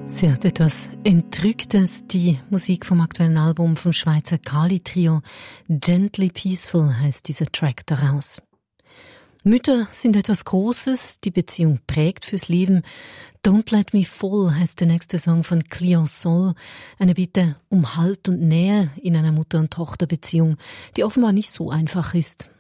Sie hat etwas Entrücktes, die Musik vom aktuellen Album vom Schweizer Kali-Trio. Gently Peaceful heißt dieser Track daraus. Mütter sind etwas Großes, die Beziehung prägt fürs Leben. Don't Let Me Fall heißt der nächste Song von Cleon Sol. Eine Bitte um Halt und Nähe in einer Mutter- und Tochterbeziehung, die offenbar nicht so einfach ist.